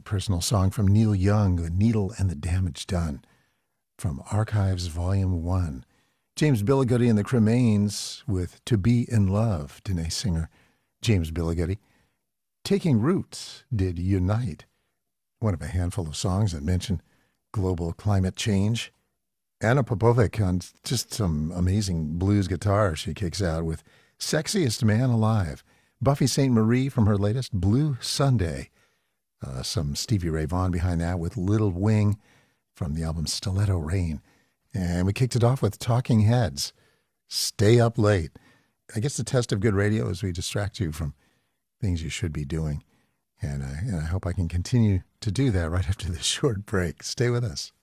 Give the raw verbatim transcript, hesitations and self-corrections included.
personal song from Neil Young, The Needle and the Damage Done, from Archives Volume one. James Billigoody and the Cremains with To Be in Love, Danae singer James Billigoody. Taking Roots did Unite, one of a handful of songs that mention global climate change. Anna Popovic on just some amazing blues guitar she kicks out with Sexiest Man Alive. Buffy Sainte Marie from her latest Blue Sunday. Uh, some Stevie Ray Vaughan behind that with Little Wing from the album Stiletto Rain. And we kicked it off with Talking Heads, Stay Up Late. I guess the test of good radio is we distract you from things you should be doing. And, uh, and I hope I can continue to do that right after this short break. Stay with us.